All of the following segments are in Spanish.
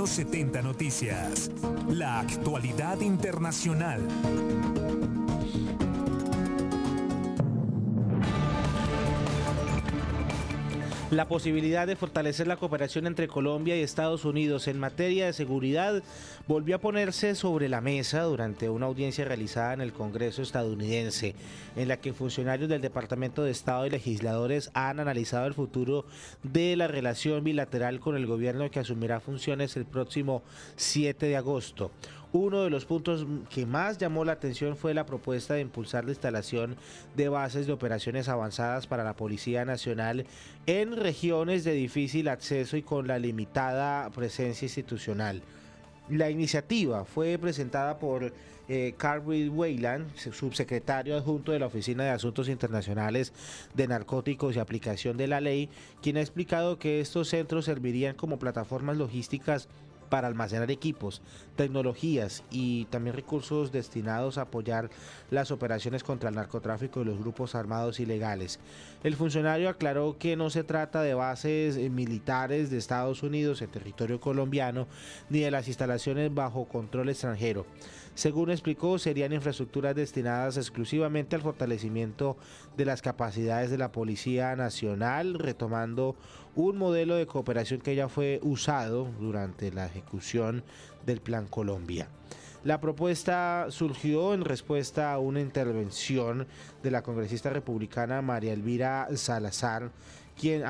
Meridiano 70 Noticias. La actualidad internacional. La posibilidad de fortalecer la cooperación entre Colombia y Estados Unidos en materia de seguridad volvió a ponerse sobre la mesa durante una audiencia realizada en el Congreso estadounidense, en la que funcionarios del Departamento de Estado y legisladores han analizado el futuro de la relación bilateral con el gobierno que asumirá funciones el próximo 7 de agosto. Uno de los puntos que más llamó la atención fue la propuesta de impulsar la instalación de bases de operaciones avanzadas para la Policía Nacional en regiones de difícil acceso y con la limitada presencia institucional. La iniciativa fue presentada por Carl Weyland, subsecretario adjunto de la Oficina de Asuntos Internacionales de Narcóticos y Aplicación de la Ley, quien ha explicado que estos centros servirían como plataformas logísticas para almacenar equipos, tecnologías y también recursos destinados a apoyar las operaciones contra el narcotráfico y los grupos armados ilegales. El funcionario aclaró que no se trata de bases militares de Estados Unidos en territorio colombiano ni de las instalaciones bajo control extranjero. Según explicó, serían infraestructuras destinadas exclusivamente al fortalecimiento de las capacidades de la Policía Nacional, retomando un modelo de cooperación que ya fue usado durante la ejecución del Plan Colombia. La propuesta surgió en respuesta a una intervención de la congresista republicana María Elvira Salazar, quien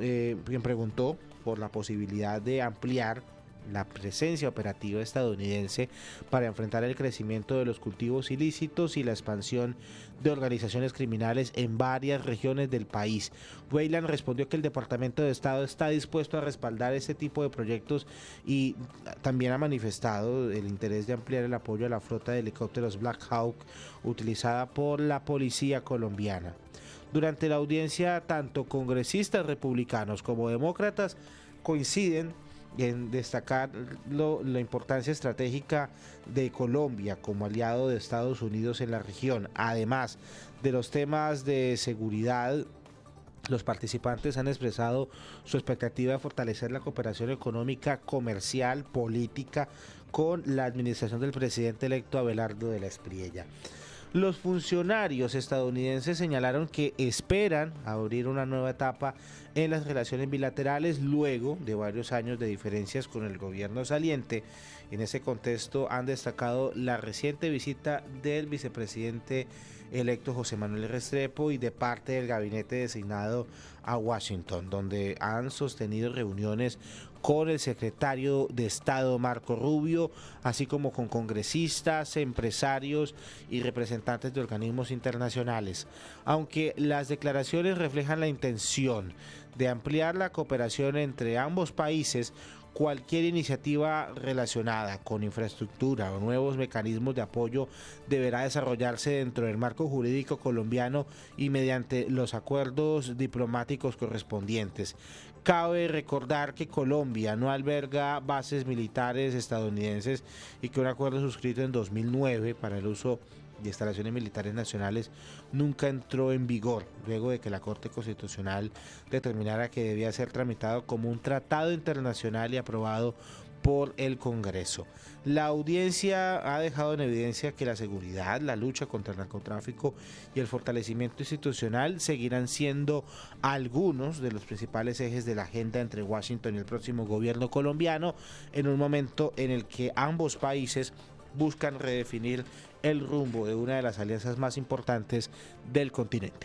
preguntó por la posibilidad de ampliar la presencia operativa estadounidense para enfrentar el crecimiento de los cultivos ilícitos y la expansión de organizaciones criminales en varias regiones del país. Weyland respondió que el Departamento de Estado está dispuesto a respaldar este tipo de proyectos y también ha manifestado el interés de ampliar el apoyo a la flota de helicópteros Black Hawk utilizada por la policía colombiana. Durante la audiencia, tanto congresistas republicanos como demócratas coinciden en destacar la importancia estratégica de Colombia como aliado de Estados Unidos en la región. Además de los temas de seguridad, los participantes han expresado su expectativa de fortalecer la cooperación económica, comercial, política con la administración del presidente electo Abelardo de la Espriella. Los funcionarios estadounidenses señalaron que esperan abrir una nueva etapa en las relaciones bilaterales luego de varios años de diferencias con el gobierno saliente. En ese contexto han destacado la reciente visita del vicepresidente electo José Manuel Restrepo y de parte del gabinete designado a Washington, donde han sostenido reuniones con el secretario de Estado Marco Rubio, así como con congresistas, empresarios y representantes de organismos internacionales. Aunque las declaraciones reflejan la intención de ampliar la cooperación entre ambos países, cualquier iniciativa relacionada con infraestructura o nuevos mecanismos de apoyo deberá desarrollarse dentro del marco jurídico colombiano y mediante los acuerdos diplomáticos correspondientes. Cabe recordar que Colombia no alberga bases militares estadounidenses y que un acuerdo suscrito en 2009 para el uso de instalaciones militares nacionales nunca entró en vigor, luego de que la Corte Constitucional determinara que debía ser tramitado como un tratado internacional y aprobado por el Congreso. La audiencia ha dejado en evidencia que la seguridad, la lucha contra el narcotráfico y el fortalecimiento institucional seguirán siendo algunos de los principales ejes de la agenda entre Washington y el próximo gobierno colombiano, en un momento en el que ambos países buscan redefinir el rumbo de una de las alianzas más importantes del continente.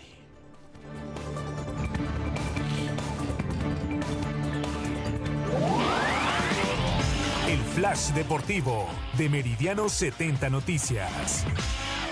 El Flash Deportivo de Meridiano 70 Noticias.